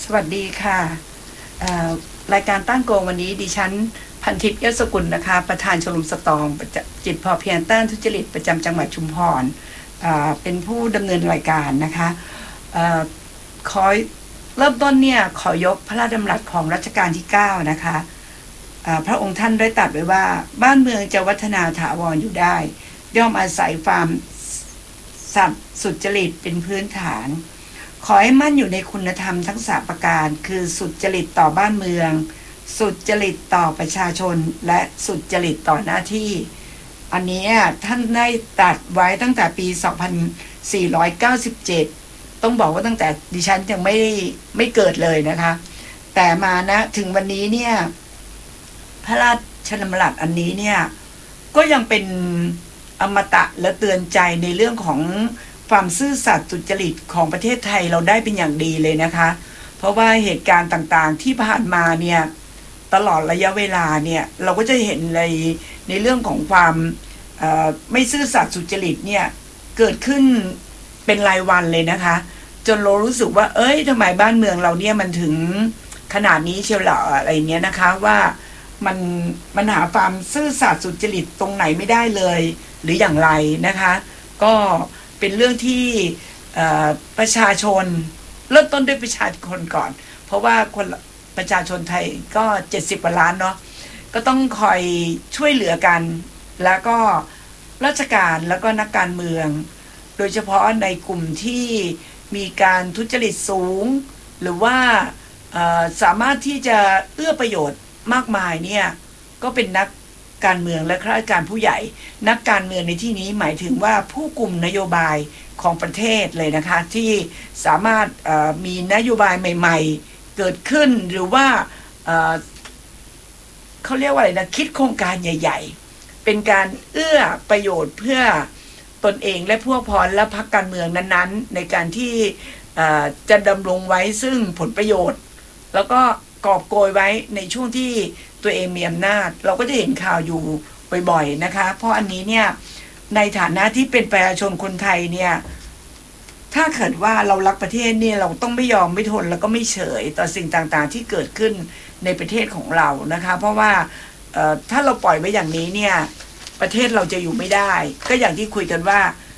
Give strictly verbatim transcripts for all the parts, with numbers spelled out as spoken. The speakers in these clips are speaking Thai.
สวัสดีค่ะรายการตั้งโกงวันนี้ดิฉันพันทิพย์ยศกุลนะคะประธานชมรมสตองจิตพอเพียงต้านทุจริตประจำจังหวัดชุมพรเป็นผู้ดำเนินรายการนะคะขอเริ่มต้นเนี่ยขอยกพระราชดำรัสของรัชกาลที่เก้านะคะพระองค์ท่านได้ตรัสไว้ว่าบ้านเมืองจะวัฒนาถาวรอยู่ได้ย่อมอาศัยความสัตย์สุจริตเป็นพื้นฐานขอให้มั่นอยู่ในคุณธรรมทั้งสามประการคือสุจริตต่อบ้านเมืองสุจริตต่อประชาชนและสุจริตต่อหน้าที่อันนี้ท่านได้ตรัสไว้ตั้งแต่ปีสองพันสี่ร้อยเก้าสิบเจ็ดต้องบอกว่าตั้งแต่ดิฉันยังไม่ไม่เกิดเลยนะคะแต่มานะถึงวันนี้เนี่ยพระราชดำรัสอันนี้เนี่ยก็ยังเป็นอมตะและเตือนใจในเรื่องของความซื่อสัตย์สุจริตของประเทศไทยเราได้เป็นอย่างดีเลยนะคะเพราะว่าเหตุการณ์ต่างๆที่ผ่านมาเนี่ยตลอดระยะเวลาเนี่ยเราก็จะเห็นในในเรื่องของความไม่ซื่อสัตย์สุจริตเนี่ยเกิดขึ้นเป็นรายวันเลยนะคะจนเรารู้สึกว่าเอ้ยทำไมบ้านเมืองเราเนี่ยมันถึงขนาดนี้เชียวเหรออะไรเงี้ยนะคะว่ามันมันหาความซื่อสัตย์สุจริตตรงไหนไม่ได้เลยหรืออย่างไรนะคะก็เป็นเรื่องที่ประชาชนเริ่มต้นด้วยประชาชนก่อนเพราะว่าคนประชาชนไทยก็เจ็ดสิบกว่าล้านเนาะก็ต้องคอยช่วยเหลือกันแล้วก็ราชการแล้วก็นักการเมืองโดยเฉพาะในกลุ่มที่มีการทุจริตสูงหรือว่าสามารถที่จะเอื้อประโยชน์มากมายเนี่ยก็เป็นนักการเมืองและข้าราชการผู้ใหญ่นักการเมืองในที่นี้หมายถึงว่าผู้กลุ่มนโยบายของประเทศเลยนะคะที่สามารถมีนโยบายใหม่ๆเกิดขึ้นหรือว่าเขาเรียกว่าอะไรนะคิดโครงการใหญ่ๆเป็นการเอื้อประโยชน์เพื่อตนเองและพวกพ้องและพรรคการเมืองนั้นๆในการที่จะดำรงไว้ซึ่งผลประโยชน์แล้วก็กอบโกยไว้ในช่วงที่ตัวเองมีอำนาจเราก็จะเห็นข่าวอยู่บ่อยๆนะคะเพราะอันนี้เนี่ยในฐานะที่เป็นประชาชนคนไทยเนี่ยถ้าเกิดว่าเรารักประเทศเนี่ยเราต้องไม่ยอมไม่ทนแล้วก็ไม่เฉยต่อสิ่งต่างๆที่เกิดขึ้นในประเทศของเรานะคะเพราะว่าถ้าเราปล่อยไว้อย่างนี้เนี่ยประเทศเราจะอยู่ไม่ได้ก็อย่างที่คุยกันว่า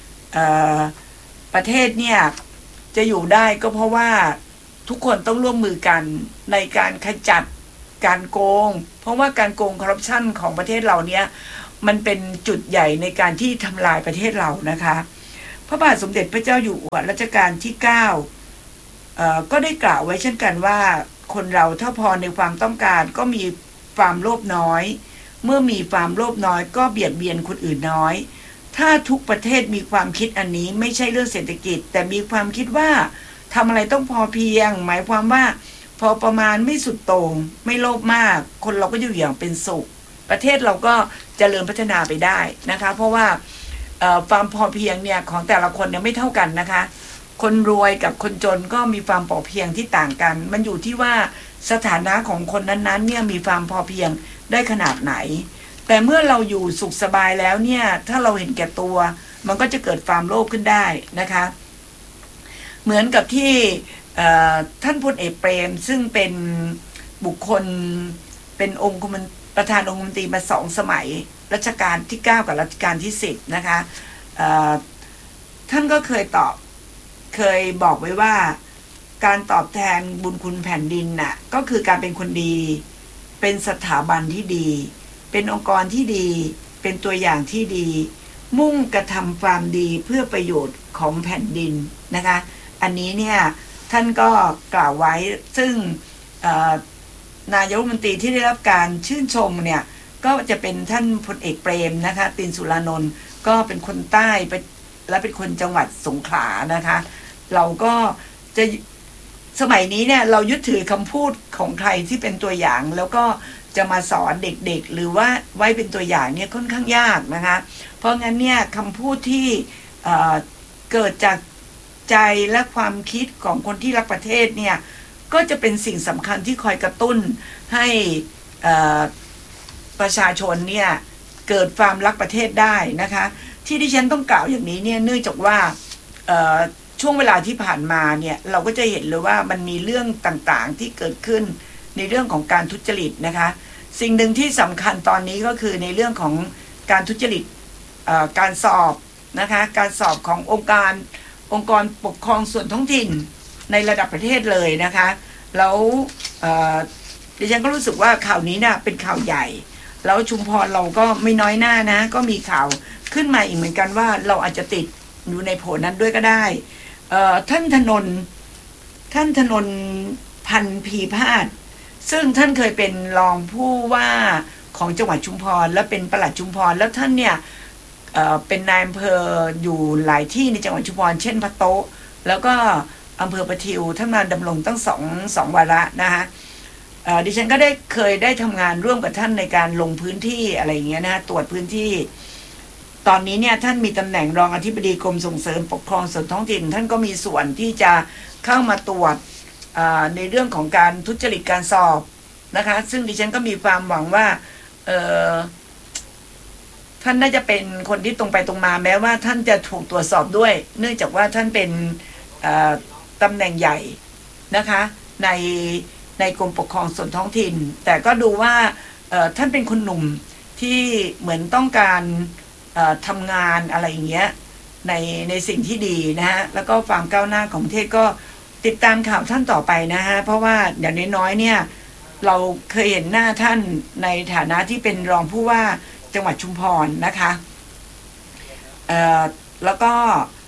ประเทศเนี่ยจะอยู่ได้ก็เพราะว่าทุกคนต้องร่วมมือกันในการขจัดการโกงเพราะว่าการโกงคอร์รัปชันของประเทศเราเนี่ยมันเป็นจุดใหญ่ในการที่ทำลายประเทศเรานะคะพระบาทสมเด็จพระเจ้าอยู่หัวรัชกาลที่เก้าเอ่อก็ได้กล่าวไว้เช่นกันว่าคนเราถ้าพอในความต้องการก็มีความโลภน้อยเมื่อมีความโลภน้อยก็เบียดเบียนคนอื่นน้อยถ้าทุกประเทศมีความคิดอันนี้ไม่ใช่เรื่องเศรษฐกิจแต่มีความคิดว่าทำอะไรต้องพอเพียงหมายความว่าพอประมาณไม่สุดโต่งไม่โลภมากคนเราก็อยู่อย่างเป็นสุขประเทศเราก็เจริญพัฒนาไปได้นะคะเพราะว่าความพอเพียงเนี่ยของแต่ละคนเนี่ยไม่เท่ากันนะคะคนรวยกับคนจนก็มีความพอเพียงที่ต่างกันมันอยู่ที่ว่าสถานะของคนนั้นๆเนี่ยมีความพอเพียงได้ขนาดไหนแต่เมื่อเราอยู่สุขสบายแล้วเนี่ยถ้าเราเห็นแก่ตัวมันก็จะเกิดความโลภขึ้นได้นะคะเหมือนกับที่ท่านพลเอกเปรมซึ่งเป็นบุคคลเป็นองค์ประธานองค์คมนตรีมาสองสมัยรัชกาลที่เก้ากับรัชกาลที่สิบนะคะท่านก็เคยตอบเคยบอกไว้ว่าการตอบแทนบุญคุณแผ่นดินน่ะก็คือการเป็นคนดีเป็นสถาบันที่ดีเป็นองค์กรที่ดีเป็นตัวอย่างที่ดีมุ่งกระทำความดีเพื่อประโยชน์ของแผ่นดินนะคะอันนี้เนี่ยท่านก็กล่าวไว้ซึ่งนายกรัฐมนตรีที่ได้รับการชื่นชมเนี่ยก็จะเป็นท่านพลเอกเปรมนะคะตินสุรานนท์ก็เป็นคนใต้และเป็นคนจังหวัดสงขลานะคะเราก็จะสมัยนี้เนี่ยเรายึดถือคำพูดของใครที่เป็นตัวอย่างแล้วก็จะมาสอนเด็กๆหรือว่าไว้เป็นตัวอย่างเนี่ยค่อนข้างยากนะคะเพราะงั้นเนี่ยคำพูดที่เกิดจากใจและความคิดของคนที่รักประเทศเนี่ยก็จะเป็นสิ่งสำคัญที่คอยกระตุ้นให้ประชาชนเนี่ยเกิดความรักประเทศได้นะคะที่ดิฉันต้องกล่าวอย่างนี้เนี่ยเนื่องจากว่าช่วงเวลาที่ผ่านมาเนี่ยเราก็จะเห็นเลยว่ามันมีเรื่องต่างๆที่เกิดขึ้นในเรื่องของการทุจริตนะคะสิ่งหนึ่งที่สำคัญตอนนี้ก็คือในเรื่องของการทุจริตการสอบนะคะการสอบขององค์การองค์กรปกครองส่วนท้องถิ่นในระดับประเทศเลยนะคะแล้วดิฉันก็รู้สึกว่าข่าวนี้นะเป็นข่าวใหญ่แล้วชุมพรเราก็ไม่น้อยหน้านะก็มีข่าวขึ้นมาอีกเหมือนกันว่าเราอาจจะติดอยู่ในโผนั้นด้วยก็ได้ท่านธนนท่านธนนพันพีพาสซึ่งท่านเคยเป็นรองผู้ว่าของจังหวัดชุมพรและเป็นปลัดชุมพรแล้วท่านเนี่ยเอ่อเป็นนายอำเภออยู่หลายที่ในจังหวัดชุมพรเช่นพะโต๊ะแล้วก็อำเภอประทิวท่านมาดำรงตั้งสองสองวาระนะคะดิฉันก็ได้เคยได้ทำงานร่วมกับท่านในการลงพื้นที่อะไรอย่างเงี้ยนะตรวจพื้นที่ตอนนี้เนี่ยท่านมีตำแหน่งรองอธิบดีกรมส่งเสริมปกครองส่วนท้องถิ่นท่านก็มีส่วนที่จะเข้ามาตรวจในเรื่องของการทุจริตการสอบนะคะซึ่งดิฉันก็มีความหวังว่าท่านน่าจะเป็นคนที่ตรงไปตรงมาแม้ว่าท่านจะถูกตรวจสอบด้วยเนื่องจากว่าท่านเป็นตำแหน่งใหญ่นะคะในในกรมปกครองส่วนท้องถิ่นแต่ก็ดูว่าท่านเป็นคนหนุ่มที่เหมือนต้องการทำงานอะไรอย่างเงี้ยในในสิ่งที่ดีนะฮะแล้วก็ความก้าวหน้าของประเทศก็ติดตามข่าวท่านต่อไปนะฮะเพราะว่าอย่างน้อยๆเนี่ยเราเคยเห็นหน้าท่านในฐานะที่เป็นรองผู้ว่าจังหวัดชุมพรนะคะแล้วก็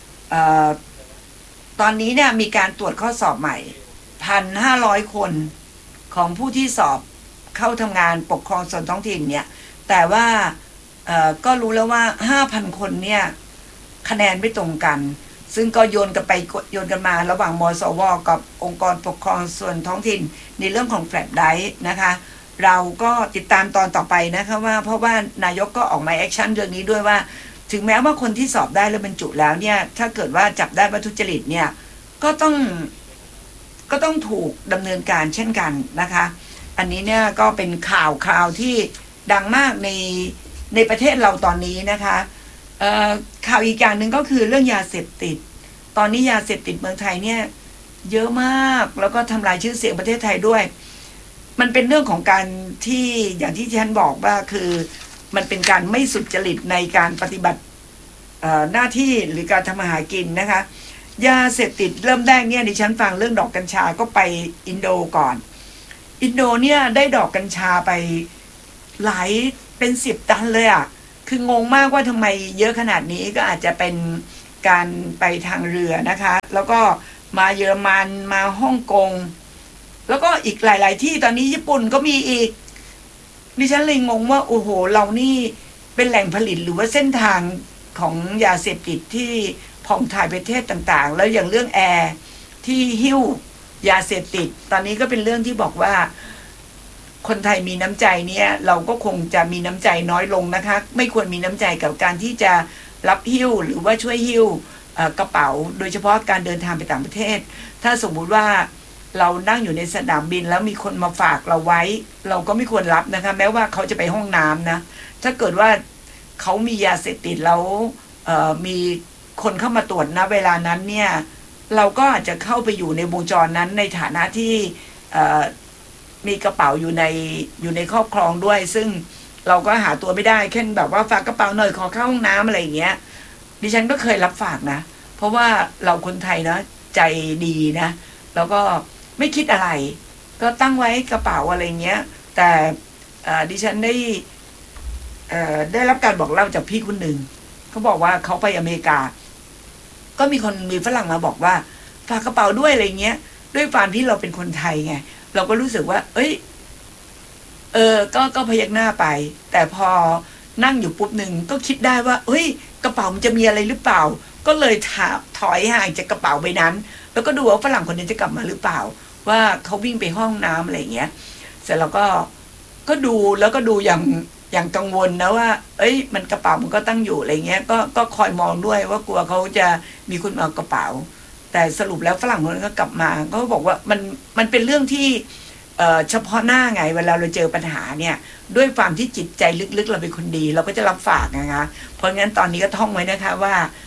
ตอนนี้เนี่ยมีการตรวจข้อสอบใหม่ หนึ่งพันห้าร้อย คนของผู้ที่สอบเข้าทำงานปกครองส่วนท้องถิ่นเนี่ยแต่ว่าก็รู้แล้วว่า ห้าพัน คนเนี่ยคะแนนไม่ตรงกันซึ่งก็โยนกันไปโยนกันมาระหว่างมสวกับองค์กรปกครองส่วนท้องถิ่นในเรื่องของแฟลตไดรฟ์นะคะเราก็ติดตามตอนต่อไปนะคะว่าเพราะว่านายกก็ออกมาแอคชั่นเรื่องนี้ด้วยว่าถึงแม้ว่าคนที่สอบได้แล้วบรรจุแล้วเนี่ยถ้าเกิดว่าจับได้ว่าทุจริตเนี่ยก็ต้องก็ต้องถูกดำเนินการเช่นกันนะคะอันนี้เนี่ยก็เป็นข่าวข่าวที่ดังมากในในประเทศเราตอนนี้นะคะข่าวอีกอย่างหนึ่งก็คือเรื่องยาเสพติดตอนนี้ยาเสพติดเมืองไทยเนี่ยเยอะมากแล้วก็ทำลายชื่อเสียงประเทศไทยด้วยมันเป็นเรื่องของการที่อย่างที่ฉันบอกว่าคือมันเป็นการไม่สุจริตในการปฏิบัติหน้าที่หรือการทำมาหากินนะคะยาเสพติดเริ่มแรกเนี่ยดิฉันฟังเรื่องดอกกัญชาก็ไปอินโดก่อนอินโดเนี่ยได้ดอกกัญชาไปหลายเป็นสิบตันเลยอ่ะคืองงมากว่าทำไมเยอะขนาดนี้ก็อาจจะเป็นการไปทางเรือนะคะแล้วก็มาเยอรมันมาฮ่องกงแล้วก็อีกหลายๆที่ตอนนี้ญี่ปุ่นก็มีอีกดิฉันเลยงงว่าโอ้โหเรานี่เป็นแหล่งผลิตหรือว่าเส้นทางของยาเสพติดที่ผ่องถ่ายประเทศต่างๆแล้วอย่างเรื่องแอร์ที่หิ้วยาเสพติดตอนนี้ก็เป็นเรื่องที่บอกว่าคนไทยมีน้ำใจเนี่ยเราก็คงจะมีน้ำใจน้อยลงนะคะไม่ควรมีน้ำใจกับการที่จะรับหิ้วหรือว่าช่วยหิ้วกระเป๋าโดยเฉพาะการเดินทางไปต่างประเทศถ้าสมมุติว่าเรานั่งอยู่ในสนามบินแล้วมีคนมาฝากเราไว้เราก็ไม่ควรรับนะคะแม้ว่าเขาจะไปห้องน้ำนะถ้าเกิดว่าเขามียาเสพติดแล้วมีคนเข้ามาตรวจณเวลานั้นเนี่ยเราก็อาจจะเข้าไปอยู่ในวงจรนั้นในฐานะที่มีกระเป๋าอยู่ในอยู่ในครอบครองด้วยซึ่งเราก็หาตัวไม่ได้เช่นแบบว่าฝากกระเป๋าหน่อยขอเข้าห้องน้ำอะไรอย่างเงี้ยดิฉันก็เคยรับฝากนะเพราะว่าเราคนไทยนะใจดีนะแล้วก็ไม่คิดอะไรก็ตั้งไว้กระเป๋าอะไรเงี้ยแต่ดิฉันได้ได้รับการบอกเล่าจากพี่คนหนึ่งเขาบอกว่าเขาไปอเมริกาก็มีคนมีฝรั่งมาบอกว่าฝากกระเป๋าด้วยอะไรเงี้ยด้วยความที่เราเป็นคนไทยไงเราก็รู้สึกว่าเอ้ยเออก็ก็พยักหน้าไปแต่พอนั่งอยู่ปุ๊บหนึ่งก็คิดได้ว่าเฮ้ยกระเป๋ามันจะมีอะไรหรือเปล่าก็เลยถอยห่างจากกระเป๋าใบนั้นแล้วก็ดูว่าฝรั่งคนนี้จะกลับมาหรือเปล่าว่าเขาวิ่งไปห้องน้ำอะไรเงี้ยเสร็จแล้วก็ก็ดูแล้วก็ดูอย่างอย่างกังวลนะว่าเอ้ยมันกระเป๋ามันก็ตั้งอยู่อะไรเงี้ยก็ก็คอยมองด้วยว่ากลัวเขาจะมีคนเอากระเป๋าแต่สรุปแล้วฝรั่งคนนั้นก็กลับมาเขาบอกว่ามันมันเป็นเรื่องที่เฉพาะหน้าไงเวลาเราเจอปัญหาเนี่ยด้วยความที่จิตใจลึกๆเราเป็นคนดีเราก็จะรับฝากนะคะเพราะงั้นตอนนี้ก็ท่องไว้นะคะว่า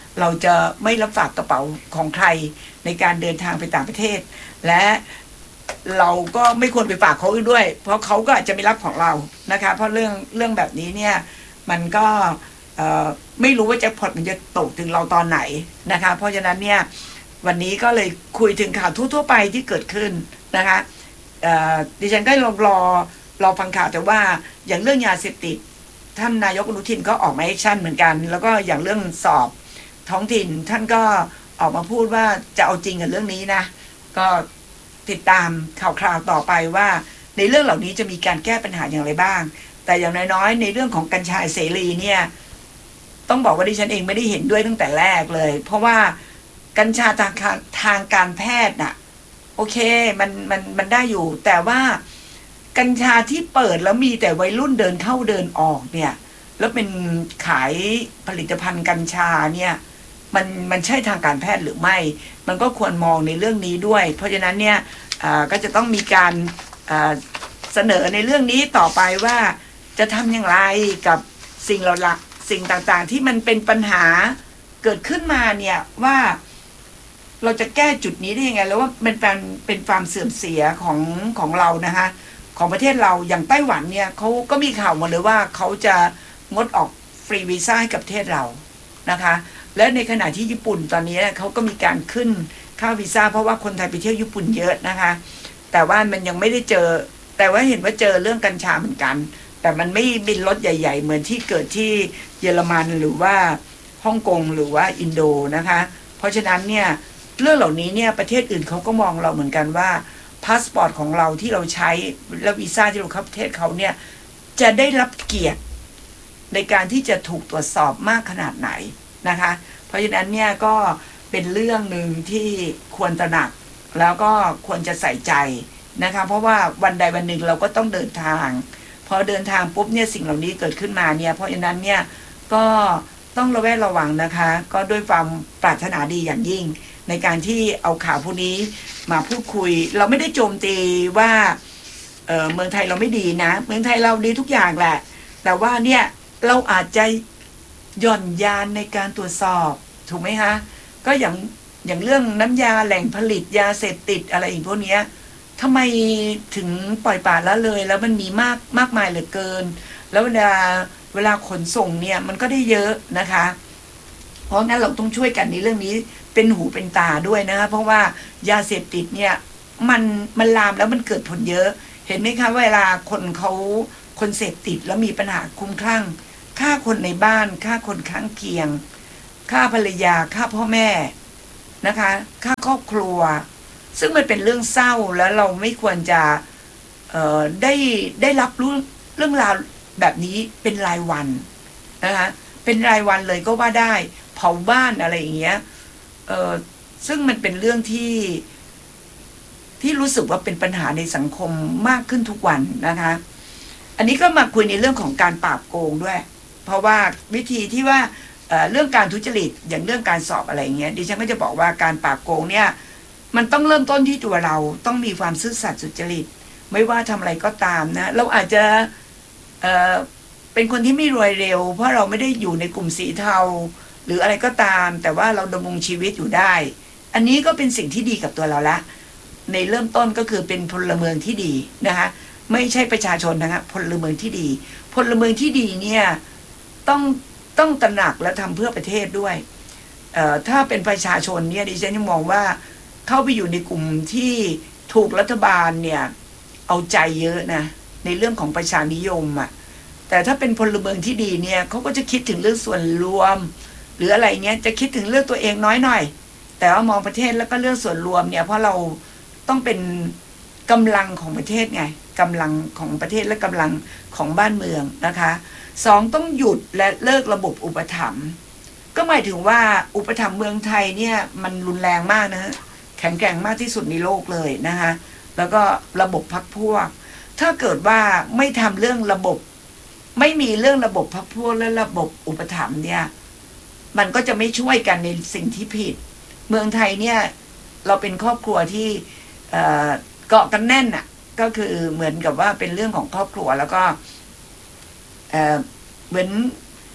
เราจะไม่รับฝากกระเป๋าของใครในการเดินทางไปต่างประเทศและเราก็ไม่ควรไปฝากเขาด้วยเพราะเขาก็อาจจะไม่รับของเรานะคะเพราะเรื่องเรื่องแบบนี้เนี่ยมันก็ไม่รู้ว่าแจ็คพอตมันจะตกถึงเราตอนไหนนะคะเพราะฉะนั้นเนี่ยวันนี้ก็เลยคุยถึงข่าวทั่วๆไปที่เกิดขึ้นนะคะดิฉันก็รอรอรอฟังข่าวแต่ว่าอย่างเรื่องยาเสพติดท่านนายกอนุทินก็ออกมาแอคชั่นเหมือนกันแล้วก็อย่างเรื่องสอบท้องถิ่นท่านก็ออกมาพูดว่าจะเอาจริงกับเรื่องนี้นะก็ติดตามข่าวคราวต่อไปว่าในเรื่องเหล่านี้จะมีการแก้ปัญหาอย่างไรบ้างแต่อย่างน้อยๆในเรื่องของกัญชาเสรีเนี่ยต้องบอกว่าดิฉันเองไม่ได้เห็นด้วยตั้งแต่แรกเลยเพราะว่ากัญชาทางทางการแพทย์น่ะโอเคมันมันมันได้อยู่แต่ว่ากัญชาที่เปิดแล้วมีแต่วัยรุ่นเดินเข้าเดินออกเนี่ยแล้วเป็นขายผลิตภัณฑ์กัญชาเนี่ยมันมันใช่ทางการแพทย์หรือไม่มันก็ควรมองในเรื่องนี้ด้วยเพราะฉะนั้นเนี่ยก็จะต้องมีการเสนอในเรื่องนี้ต่อไปว่าจะทำอย่างไรกับสิ่งเราละสิ่งต่างๆที่มันเป็นปัญหาเกิดขึ้นมาเนี่ยว่าเราจะแก้จุดนี้ได้ยังไงแล้วว่ามันเป็นเป็นความเสื่อมเสียของของเรานะคะของประเทศเราอย่างไต้หวันเนี่ยเขาก็มีข่าวมาเลยว่าเขาจะงดออกฟรีวีซ่าให้กับประเทศเรานะคะและในขณะที่ญี่ปุ่นตอนนี้เขาก็มีการขึ้นค่าวีซ่าเพราะว่าคนไทยไปเที่ยวญี่ปุ่นเยอะนะคะแต่ว่ามันยังไม่ได้เจอแต่ว่าเห็นว่าเจอเรื่องกัญชาเหมือนกันแต่มันไม่บินรถใหญ่ๆเหมือนที่เกิดที่เยอรมันหรือว่าฮ่องกงหรือว่าอินโดนะคะเพราะฉะนั้นเนี่ยเรื่องเหล่านี้เนี่ยประเทศอื่นเขาก็มองเราเหมือนกันว่าพาสปอร์ตของเราที่เราใช้และวีซ่าที่เราเข้าประเทศเขาเนี่ยจะได้รับเกียรติในการที่จะถูกตรวจสอบมากขนาดไหนนะคะเพราะฉะนั้นเนี่ยก็เป็นเรื่องหนึ่งที่ควรตระหนักแล้วก็ควรจะใส่ใจนะคะเพราะว่าวันใดวันหนึ่งเราก็ต้องเดินทางพอเดินทางปุ๊บเนี่ยสิ่งเหล่านี้เกิดขึ้นมาเนี่ยเพราะฉะนั้นเนี่ยก็ต้องระแวดระวังนะคะก็ด้วยความปรารถนาดีอย่างยิ่งในการที่เอาข่าวพวกนี้มาพูดคุยเราไม่ได้โจมตีว่าเออเมืองไทยเราไม่ดีนะเมืองไทยเราดีทุกอย่างแหละแต่ว่าเนี่ยเราอาจจะหย่อนยานในการตรวจสอบถูกไหมคะก็อย่างอย่างเรื่องน้ำยาแหล่งผลิตยาเสพติดอะไรอีกพวกนี้ทำไมถึงปล่อยปละละเลยแล้วมันมีมากมากมายเหลือเกินแล้วเวลาเวลาขนส่งเนี่ยมันก็ได้เยอะนะคะเพราะงั้นเราต้องช่วยกันในเรื่องนี้เป็นหูเป็นตาด้วยนะคะเพราะว่ายาเสพติดเนี่ยมันมันลามแล้วมันเกิดผลเยอะเห็นไหมคะเวลาคนเขาคนเสพติดแล้วมีปัญหาคลุ้มคลั่งฆ่าคนในบ้านฆ่าคนข้างเคียงฆ่าภรรยาฆ่าพ่อแม่นะคะฆ่าครอบครัวซึ่งมันเป็นเรื่องเศร้าแล้วเราไม่ควรจะเอ่อได้ได้รับรู้เรื่องราวแบบนี้เป็นรายวันนะคะเป็นรายวันเลยก็ว่าได้เผาบ้านอะไรอย่างเงี้ยเอ่อซึ่งมันเป็นเรื่องที่ที่รู้สึกว่าเป็นปัญหาในสังคมมากขึ้นทุกวันนะคะอันนี้ก็มาคุยในเรื่องของการปราบโกงด้วยเพราะว่าวิธีที่ว่า เอ่อ เรื่องการทุจริตอย่างเรื่องการสอบอะไรอย่างเงี้ยดิฉันก็จะบอกว่าการปราบโกงเนี่ยมันต้องเริ่มต้นที่ตัวเราต้องมีความซื่อสัตย์สุจริตไม่ว่าทำอะไรก็ตามนะเราอาจจะเอ่อเป็นคนที่ไม่รวยเร็วเพราะเราไม่ได้อยู่ในกลุ่มสีเทาหรืออะไรก็ตามแต่ว่าเราดำรงชีวิตอยู่ได้อันนี้ก็เป็นสิ่งที่ดีกับตัวเราละในเริ่มต้นก็คือเป็นพลเมืองที่ดีนะคะไม่ใช่ประชาชนนะคะพลเมืองที่ดีพลเมืองที่ดีเนี่ยต้องต้องตระหนักและทำเพื่อประเทศด้วยเอ่อถ้าเป็นประชาชนเนี่ยดิฉันมองว่าเข้าไปอยู่ในกลุ่มที่ถูกรัฐบาลเนี่ยเอาใจเยอะนะในเรื่องของประชานิยมอ่ะแต่ถ้าเป็นพลเมืองที่ดีเนี่ยเขาก็จะคิดถึงเรื่องส่วนรวมหรืออะไรเงี้ยจะคิดถึงเรื่องตัวเองน้อยหน่อยแต่ว่ามองประเทศแล้วก็เรื่องส่วนรวมเนี่ยเพราะเราต้องเป็นกำลังของประเทศไงกำลังของประเทศและกำลังของบ้านเมืองนะคะสองต้องหยุดและเลิกระบบอุปถัมภ์ก็หมายถึงว่าอุปถัมภ์เมืองไทยเนี่ยมันรุนแรงมากนะแข็งแกร่งมากที่สุดในโลกเลยนะคะแล้วก็ระบบพรรคพวกถ้าเกิดว่าไม่ทำเรื่องระบบไม่มีเรื่องระบบพรรคพวกและระบบอุปถัมภ์เนี่ยมันก็จะไม่ช่วยกันในสิ่งที่ผิดเมืองไทยเนี่ยเราเป็นครอบครัวที่เอ่อเกาะกันแน่นอ่ะก็คือเหมือนกับว่าเป็นเรื่องของครอบครัวแล้วก็เอ่อเหมือน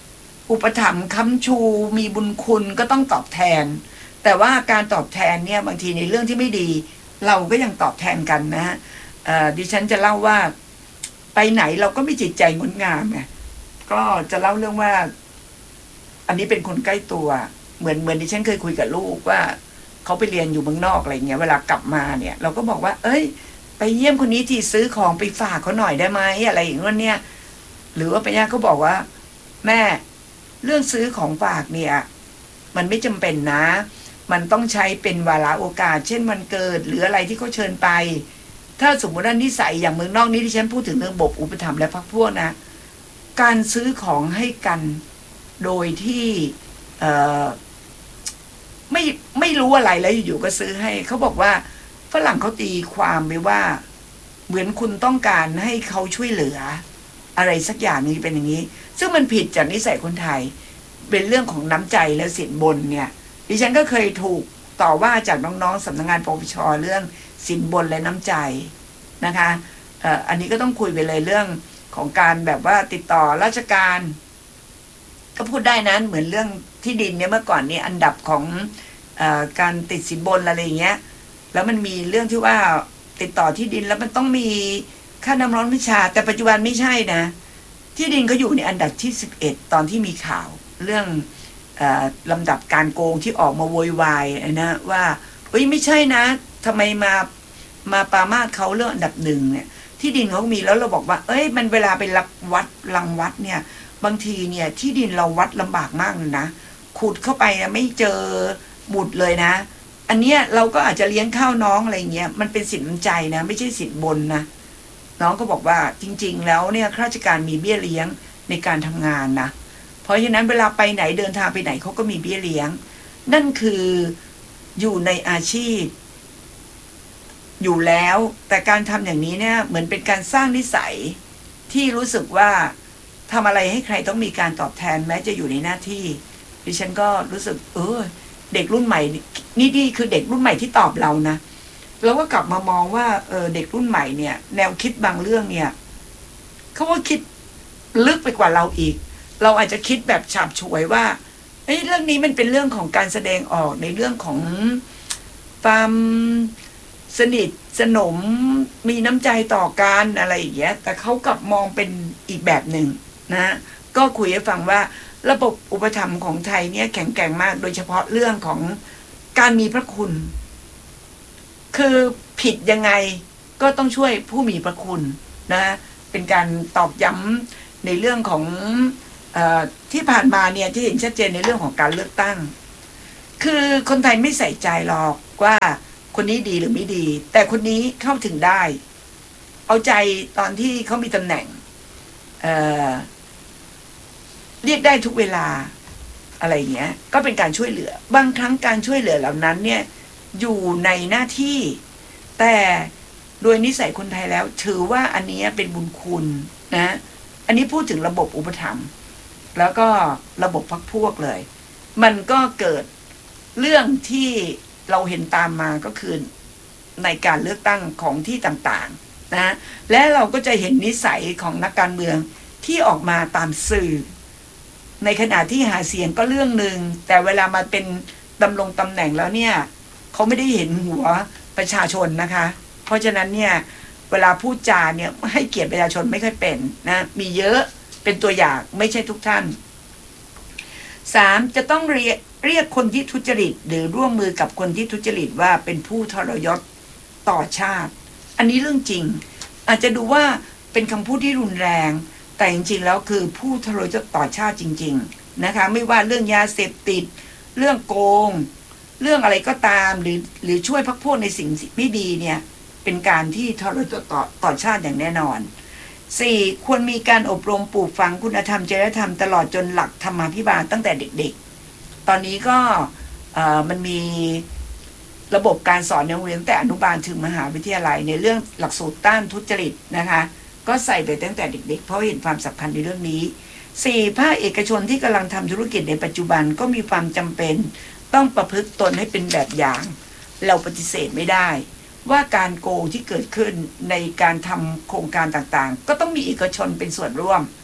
อุปถัมภ์ค้ำชูมีบุญคุณก็ต้องตอบแทนแต่ว่าการตอบแทนเนี่ยบางทีในเรื่องที่ไม่ดีเราก็ยังตอบแทนกันนะฮะดิฉันจะเล่าว่าไปไหนเราก็มีจิตใจงดงามไงก็จะเล่าเรื่องว่าอันนี้เป็นคนใกล้ตัวเหมือนเหมือนที่ฉันเคยคุยกับลูกว่าเขาไปเรียนอยู่เมืองนอกอะไรเงี้ยเวลากลับมาเนี่ยเราก็บอกว่าเอ้ยไปเยี่ยมคนนี้ที่ซื้อของไปฝากเขาหน่อยได้ไหมอะไรอย่างเงี้ยเนี่ยหรือว่าไปย่าเขาบอกว่าแม่เรื่องซื้อของฝากเนี่ยมันไม่จำเป็นนะมันต้องใช้เป็นวาระโอกาสเช่นวันเกิดหรืออะไรที่เขาเชิญไปถ้าสมมติว่านิสัยอย่างเมืองนอกนี้ที่ฉันพูดถึงเรื่องระบบอุปถัมภ์และพรรคพวกนะการซื้อของให้กันโดยที่เอ่อไม่ไม่รู้อะไรแล้วอยู่ๆก็ซื้อให้เขาบอกว่าฝรั่งเขาตีความไปว่าเหมือนคุณต้องการให้เขาช่วยเหลืออะไรสักอย่างนึงเป็นอย่างนี้ซึ่งมันผิดจากนิสัยคนไทยเป็นเรื่องของน้ำใจและสินบนเนี่ยดิฉันก็เคยถูกต่อว่าจากน้องๆสำนักงานปปชเรื่องสินบนและน้ำใจนะคะเอ่ออันนี้ก็ต้องคุยไปเลยเรื่องของการแบบว่าติดต่อราชการก็พูดได้นั้นเหมือนเรื่องที่ดินเนี่ยเมื่อก่อนนี่อันดับของเอ่อการติดสินบนอะไรอย่างเงี้ยแล้วมันมีเรื่องที่ว่าติดต่อที่ดินแล้วมันต้องมีค่าน้ำร้อนวิชาแต่ปัจจุบันไม่ใช่นะที่ดินก็อยู่ในอันดับที่สิบเอ็ดตอนที่มีข่าวเรื่องเอ่อลำดับการโกงที่ออกมาโวยวายนะว่าเฮ้ยไม่ใช่นะทำไมมามาปามาดเขาเรื่องอันดับหนึ่งเนี่ยที่ดินเขามีแล้วเราบอกว่าเอ้ยมันเวลาไปรักวัดรังวัดเนี่ยบางทีเนี่ยที่ดินเราวัดลำบากมากเลยนะขุดเข้าไปนะไม่เจอบุตรเลยนะอันเนี้ยเราก็อาจจะเลี้ยงข้าวน้องอะไรเงี้ยมันเป็นสินน้ำใจนะไม่ใช่สินบนนะน้องก็บอกว่าจริงๆแล้วเนี่ยข้าราชการมีเบี้ยเลี้ยงในการทำงานนะเพราะฉะนั้นเวลาไปไหนเดินทางไปไหนเขาก็มีเบี้ยเลี้ยงนั่นคืออยู่ในอาชีพอยู่แล้วแต่การทำอย่างนี้เนี่ยเหมือนเป็นการสร้างนิสัยที่รู้สึกว่าทำอะไรให้ใครต้องมีการตอบแทนแม้จะอยู่ในหน้าที่ดิฉันก็รู้สึกเออเด็กรุ่นใหม่นี่นี่คือเด็กรุ่นใหม่ที่ตอบเรานะเราก็กลับมามองว่าเออเด็กรุ่นใหม่เนี่ยแนวคิดบางเรื่องเนี่ยเขาก็คิดลึกไปกว่าเราอีกเราอาจจะคิดแบบฉาบฉวยว่าเฮ้ยเรื่องนี้มันเป็นเรื่องของการแสดงออกในเรื่องของความสนิทสนมมีน้ำใจต่อกันอะไรอย่างเงี้ยแต่เขากลับมองเป็นอีกแบบหนึ่งนะก็คุยให้ฟังว่าระบบอุปถัมภ์ของไทยเนี่ยแข็งแกร่งมากโดยเฉพาะเรื่องของการมีพระคุณคือผิดยังไงก็ต้องช่วยผู้มีพระคุณนะเป็นการตอกย้ำในเรื่องของเอ่อที่ผ่านมาเนี่ยที่เห็นชัดเจนในเรื่องของการเลือกตั้งคือคนไทยไม่ใส่ใจหรอกว่าคนนี้ดีหรือไม่ดีแต่คนนี้เข้าถึงได้เอาใจตอนที่เขามีตำแหน่งเอ่อเรียกได้ทุกเวลาอะไรเงี้ยก็เป็นการช่วยเหลือบางครั้งการช่วยเหลือเหล่านั้นเนี่ยอยู่ในหน้าที่แต่โดยนิสัยคนไทยแล้วถือว่าอันนี้เป็นบุญคุณนะอันนี้พูดถึงระบบอุปถัมภ์แล้วก็ระบบพรรคพวกเลยมันก็เกิดเรื่องที่เราเห็นตามมาก็คือในการเลือกตั้งของที่ต่างๆนะและเราก็จะเห็นนิสัยของนักการเมืองที่ออกมาตามสื่อในขณะที่หาเสียงก็เรื่องหนึ่งแต่เวลามาเป็นดำรงตำแหน่งแล้วเนี่ยเขาไม่ได้เห็นหัวประชาชนนะคะเพราะฉะนั้นเนี่ยเวลาพูดจาเนี่ยให้เกียรติประชาชนไม่ค่อยเป็นนะมีเยอะเป็นตัวอย่างไม่ใช่ทุกท่านสามจะต้องเรียกเรียกคนที่ทุจริตหรือร่วมมือกับคนที่ทุจริตว่าเป็นผู้ทรยศต่อชาติอันนี้เรื่องจริงอาจจะดูว่าเป็นคำพูดที่รุนแรงแต่จริงๆแล้วคือผู้ทรยศต่อชาติจริงๆนะคะไม่ว่าเรื่องยาเสพติดเรื่องโกงเรื่องอะไรก็ตามหรือหรือช่วยพรรคพวกในสิ่งไม่ดีเนี่ยเป็นการที่ทรยศต่อต่อชาติอย่างแน่นอนสี่ควรมีการอบรมปลูกฝังคุณธรรมจริยธรรมตลอดจนหลักธรรมาภิบาลตั้งแต่เด็กๆตอนนี้ก็มันมีระบบการสอนในโรงเรียนตั้งแต่อนุบาลถึงมหาวิทยาลัยในเรื่องหลักสูตรต้านทุจริตนะคะก็ใส่ไปตั้งแต่เด็กๆเพราะเห็นความสำคัญในเรื่องนี้สี่ภาคเอกชนที่กำลังทำธุรกิจในปัจจุบันก็มีความจำเป็นต้องประพฤติตนให้เป็นแบบอย่างเราปฏิเสธไม่ได้ว่าการโกงที่เกิดขึ้นในการทำโครงการต่างๆก็ต้องมีเอกชนเป็นส่วนร่วม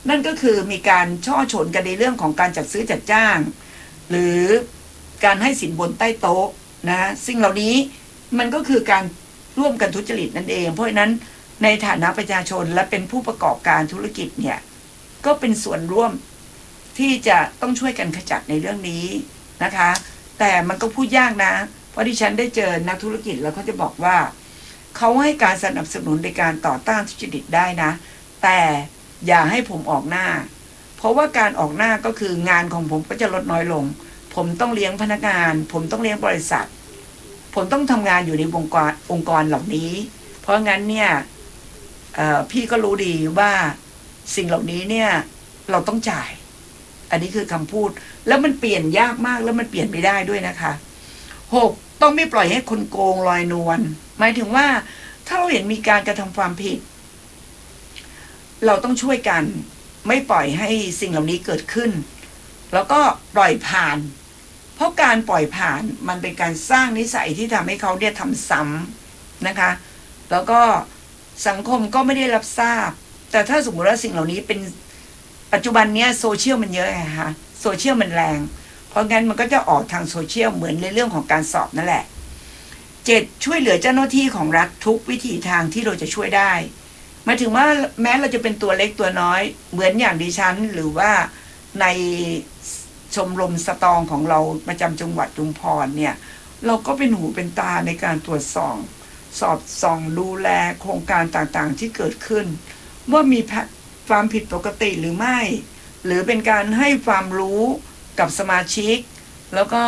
นั่นก็คือมีการช่อฉนกันในเรื่องของการจัดซื้อจัดจ้างหรือการให้สินบนใต้โต๊ะนะสิ่งเหล่านี้มันก็คือการร่วมกันทุจริตนั่นเองเพราะฉะนั้นในฐานะประชาชนและเป็นผู้ประกอบการธุรกิจเนี่ยก็เป็นส่วนร่วมที่จะต้องช่วยกันขจัดในเรื่องนี้นะคะแต่มันก็พูดยากนะเพราะที่ฉันได้เจอนักธุรกิจแล้วเขาจะบอกว่าเขาให้การสนับสนุนในการต่อต้านทุจริตได้นะแต่อย่าให้ผมออกหน้าเพราะว่าการออกหน้าก็คืองานของผมก็จะลดน้อยลงผมต้องเลี้ยงพนักงานผมต้องเลี้ยงบริษัทผมต้องทำงานอยู่ในองค์กรองค์กรเหล่านี้เพราะงั้นเนี่ยพี่ก็รู้ดีว่าสิ่งเหล่านี้เนี่ยเราต้องจ่ายอันนี้คือคำพูดแล้วมันเปลี่ยนยากมากแล้วมันเปลี่ยนไม่ได้ด้วยนะคะหกต้องไม่ปล่อยให้คนโกงลอยนวลหมายถึงว่าถ้าเราเห็นมีการกระทำความผิดเราต้องช่วยกันไม่ปล่อยให้สิ่งเหล่านี้เกิดขึ้นแล้วก็ปล่อยผ่านเพราะการปล่อยผ่านมันเป็นการสร้างนิสัยที่ทำให้เขาเนี่ยทำซ้ำนะคะแล้วก็สังคมก็ไม่ได้รับทราบแต่ถ้าสมมติว่าสิ่งเหล่านี้เป็นปัจจุบันเนี้ยโซเชียลมันเยอะไงคะโซเชียลมันแรงเพราะงั้นมันก็จะออกทางโซเชียลเหมือนในเรื่องของการสอบนั่นแหละเจ็ดช่วยเหลือเจ้าหน้าที่ของรัฐทุกวิถีทางที่เราจะช่วยได้หมายถึงว่าแม้เราจะเป็นตัวเล็กตัวน้อยเหมือนอย่างดิฉันหรือว่าในชมรมสตองของเราประจำจังหวัดชุมพรเนี่ยเราก็เป็นหูเป็นตาในการตรวจสอบสอบส่องดูแลโครงการต่างๆที่เกิดขึ้นว่ามีความผิดปกติหรือไม่หรือเป็นการให้ความรู้กับสมาชิกแล้วก็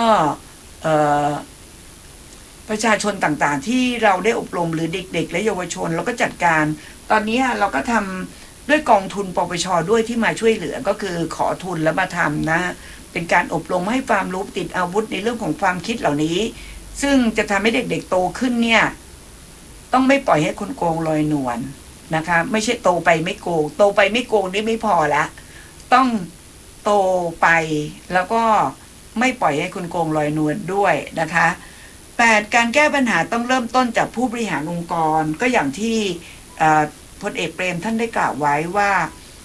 ประชาชนต่างๆที่เราได้อบรมหรือเด็กๆและเยาวชนแล้วก็จัดการตอนนี้เราก็ทำด้วยกองทุนปปช.ด้วยที่มาช่วยเหลือก็คือขอทุนแล้วมาทำนะเป็นการอบรมให้ความรู้ติดอาวุธในเรื่องของความคิดเหล่านี้ซึ่งจะทำให้เด็กๆโตขึ้นเนี่ยต้องไม่ปล่อยให้คนโกงลอยนวลนะคะไม่ใช่โตไปไม่โกงโตไปไม่โกงนี่ไม่พอละต้องโตไปแล้วก็ไม่ปล่อยให้คนโกงลอยนวลด้วยนะคะแปดการแก้ปัญหาต้องเริ่มต้นจากผู้บริหารองค์กรก็อย่างที่พลเอกเปรมท่านได้กล่าวไว้ว่า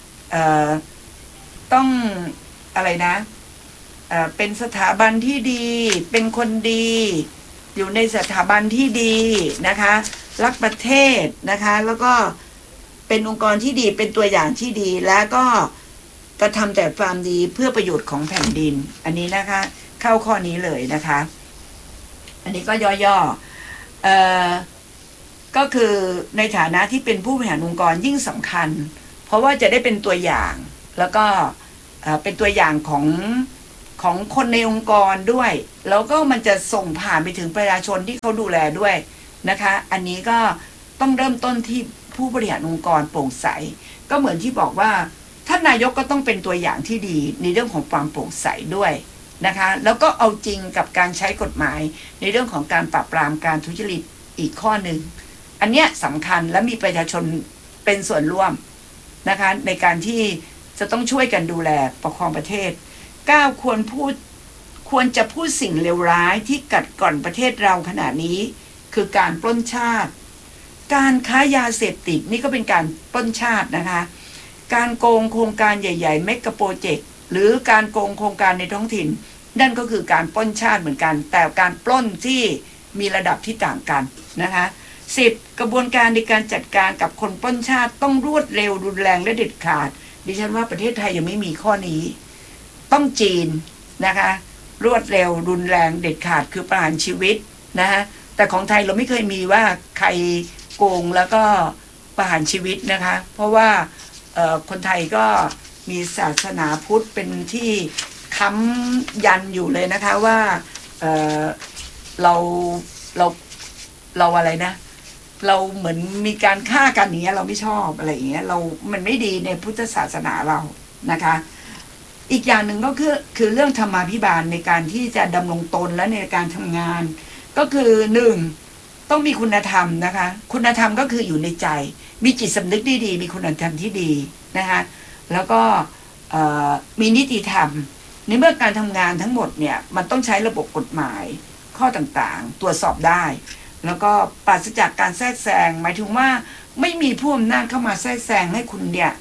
ต้องอะไรนะเป็นสถาบันที่ดีเป็นคนดีอยู่ในสถาบันที่ดีนะคะรักประเทศนะคะแล้วก็เป็นองค์กรที่ดีเป็นตัวอย่างที่ดีแล้วก็กระทำแต่ความดีเพื่อประโยชน์ของแผ่นดินอันนี้นะคะเข้าข้อนี้เลยนะคะอันนี้ก็ย่อๆเอ่อก็คือในฐานะที่เป็นผู้บริหารองค์กรยิ่งสำคัญเพราะว่าจะได้เป็นตัวอย่างแล้วก็เป็นตัวอย่างของของคนในองค์กรด้วยแล้วก็มันจะส่งผ่านไปถึงประชาชนที่เขาดูแลด้วยนะคะอันนี้ก็ต้องเริ่มต้นที่ผู้บริหารองค์กรโปร่งใสก็เหมือนที่บอกว่าท่านนายกก็ต้องเป็นตัวอย่างที่ดีในเรื่องของความโปร่งใสด้วยนะคะแล้วก็เอาจริงกับการใช้กฎหมายในเรื่องของการปราบปรามการทุจริตอีกข้อหนึ่งอันเนี้ยสำคัญและมีประชาชนเป็นส่วนร่วมนะคะในการที่จะต้องช่วยกันดูแลปกครองประเทศเก้าควรพูดควรจะพูดสิ่งเลวร้ายที่กัดกร่อนประเทศเราขณะนี้คือการปล้นชาติการค้ายาเสพติดนี่ก็เป็นการปล้นชาตินะคะการโกงโครงการใหญ่ๆเมกะโปรเจกต์หรือการโกงโครงการในท้องถิ่นนั่นก็คือการปล้นชาติเหมือนกันแต่การปล้นที่มีระดับที่ต่างกันนะคะสิบกระบวนการในการจัดการกับคนปล้นชาติต้องรวดเร็วรุนแรงและเด็ดขาดดิฉันว่าประเทศไทยยังไม่มีข้อนี้ต้องจีนนะคะรวดเร็วรุนแรงเด็ดขาดคือประหารชีวิตนะคะแต่ของไทยเราไม่เคยมีว่าใครโกงแล้วก็ประหารชีวิตนะคะเพราะว่าคนไทยก็มีศาสนาพุทธเป็นที่ค้ำยันอยู่เลยนะคะว่าเเราเราเราอะไรนะเราเหมือนมีการฆ่ากันอย่างเงี้ยเราไม่ชอบอะไรอย่างเงี้ยเรามันไม่ดีในพุทธศาสนาเรานะคะอีกอย่างหนึ่งก็คือคือเรื่องธรรมาภิบาลในการที่จะดำรงตนและในการทำงานก็คือหนึ่งต้องมีคุณธรรมนะคะคุณธรรมก็คืออยู่ในใจมีจิตสำนึกที่ดีมีคุณธรรมที่ดีนะคะแล้วก็มีนิติธรรมในเมื่อการทำงานทั้งหมดเนี่ยมันต้องใช้ระบบกฎหมายข้อต่างๆตรวจสอบได้แล้วก็ปราศจากการแทรกแซงหมายถึงว่าไม่มีผู้อำนาจเข้ามาแทรกแซงให้คุณเนี่ยโ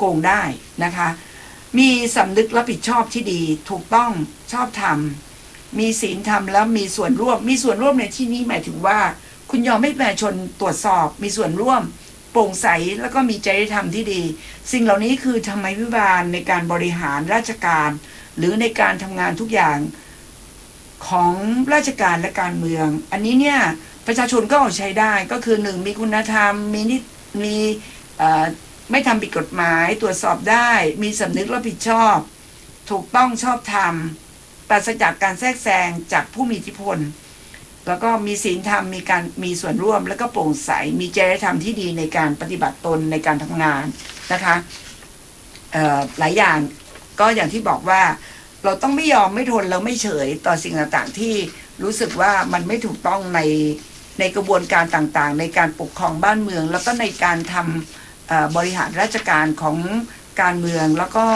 โกงได้นะคะมีสำนึกรับผิดชอบที่ดีถูกต้องชอบธรรมมีศีลธรรมแล้วมีส่วนร่วมมีส่วนร่วมในที่นี้หมายถึงว่าคุณยอมให้ประชาชนตรวจสอบมีส่วนร่วมโปร่งใสแล้วก็มีจริยธรรมที่ดีสิ่งเหล่านี้คือธรรมวิบาลในการบริหารราชการหรือในการทำงานทุกอย่างของราชการและการเมืองอันนี้เนี่ยประชาชนก็เอาใช้ได้ก็คือหนึ่งมีคุณธรรมมีนิมีไม่ทำผิดกฎหมายตรวจสอบได้มีสำนึกรับผิดชอบถูกต้องชอบธรรมปราศจากการแทรกแซงจากผู้มีอิทธิพลแล้วก็มีศีลธรรมมีการมีส่วนร่วมแล้วก็โปร่งใสมีจริยธรรมที่ดีในการปฏิบัติตนในการทำงานนะคะหลายอย่างก็อย่างที่บอกว่าเราต้องไม่ยอมไม่ทนแล้วไม่เฉยต่อสิ่งต่างๆที่รู้สึกว่ามันไม่ถูกต้องในในกระบวนการต่างๆในการปกครองบ้านเมืองแล้วก็ในการทำบริหารราชการของการเมืองแล้วก็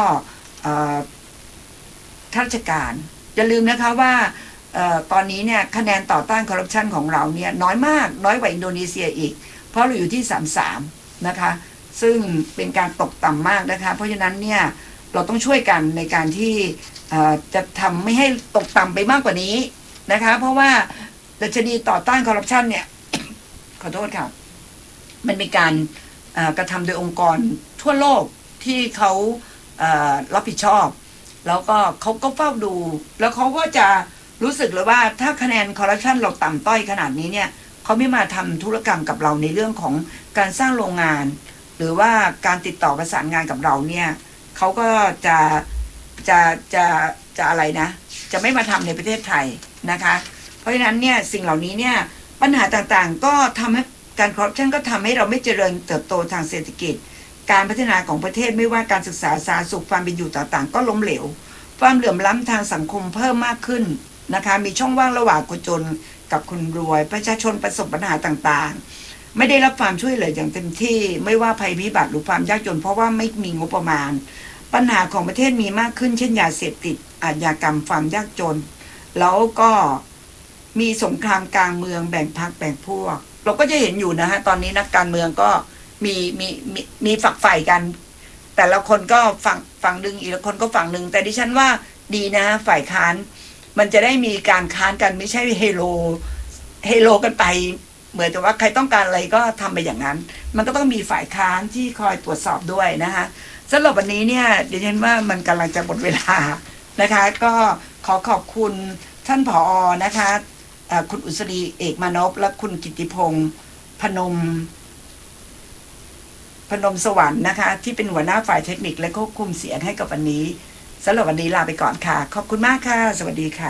ข้าราชการอย่าลืมนะคะว่าตอนนี้เนี่ยคะแนนต่อต้านคอร์รัปชันของเราเนี่ยน้อยมากน้อยกว่าอินโดนีเซียอีกเพราะเราอยู่ที่สามสิบสามนะคะซึ่งเป็นการตกต่ำมากนะคะเพราะฉะนั้นเนี่ยเราต้องช่วยกันในการที่จะทำไม่ให้ตกต่ำไปมากกว่านี้นะคะเพราะว่าดัชนีต่อต้านคอร์รัปชันเนี่ย ขอโทษค่ะมันมีการกระทำโดยองค์กรทั่วโลกที่เขารับผิดชอบแล้วก็เขาก็เฝ้าดูแล้วเขาก็จะรู้สึกเลยว่าถ้าคะแนนคอร์รัปชันเราต่ำต้อยขนาดนี้เนี่ยเขาไม่มาทำธุรกรรมกับเราในเรื่องของการสร้างโรงงานหรือว่าการติดต่อประสานงานกับเราเนี่ยเขาก็จะจะจะจะอะไรนะจะไม่มาทำในประเทศไทยนะคะเพราะฉะนั้นเนี่ยสิ่งเหล่านี้เนี่ยปัญหาต่างๆก็ทำให้การคอร์รัปชันก็ทำให้เราไม่เจริญเติบโตทางเศรษฐกิจการพัฒนาของประเทศไม่ว่าการศึกษาสาธารณสุขความเป็นอยู่ต่างๆก็ล้มเหลวความเหลื่อมล้ำทางสังคมเพิ่มมากขึ้นนะคะมีช่องว่างระหว่างคนจนกับคนรวยประชาชนประสบปัญหาต่างๆไม่ได้รับความช่วยเหลืออย่างเต็มที่ไม่ว่าภัยพิบัติหรือความยากจนเพราะว่าไม่มีงบประมาณปัญหาของประเทศมีมากขึ้นเช่นยาเสพติดอาชญากรรมความยากจนแล้วก็มีสงครามกลางเมืองแบ่งพรรคแบ่งพวกเราก็จะเห็นอยู่นะฮะตอนนี้นักการเมืองก็มีมีมีมีฝักใฝ่กันแต่ละคนก็ฝั่งฝั่งหนึ่งอีกละคนก็ฝั่งหนึ่งแต่ดิฉันว่าดีนะฝ่ายค้านมันจะได้มีการค้านกันไม่ใช่เฮโลเฮโลกันไปเหมือนแต่ว่าใครต้องการอะไรก็ทำไปอย่างนั้นมันก็ต้องมีฝ่ายค้านที่คอยตรวจสอบด้วยนะคะสำหรับวันนี้เนี่ยดิฉันว่ามันกำลังจะหมดเวลานะคะก็ขอขอบคุณท่านผอ.นะคะคุณอุศรีเอกมานพและคุณกิติพงษ์พนมพนมสวรรค์นะคะที่เป็นหัวหน้าฝ่ายเทคนิคและควบคุมเสียงให้กับวันนี้สำหรับวันนี้ลาไปก่อนค่ะขอบคุณมากค่ะสวัสดีค่ะ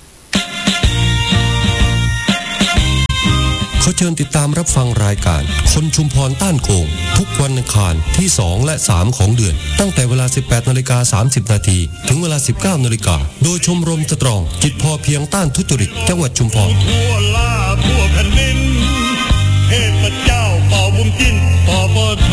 ขอเชิญติดตามรับฟังรายการคนชุมพรต้านโกงทุกวันอังคารที่สองและสามของเดือนตั้งแต่เวลา สิบแปดนาฬิกาสามสิบนาทีถึงเวลา สิบเก้านาฬิกาโดยชมรมสตรองจิตพอเพียงต้านทุจริตจังหวัดชุมพรทั่วลาทั่วแผ่นดินเทพเจ้าเป่าบุญจิ้นปปช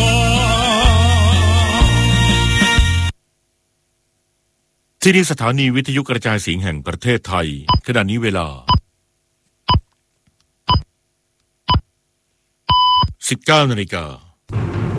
ที่นี่สถานีวิทยุกระจายเสียงแห่งประเทศไทยขณะนี้เวลา สิบเก้านาฬิกา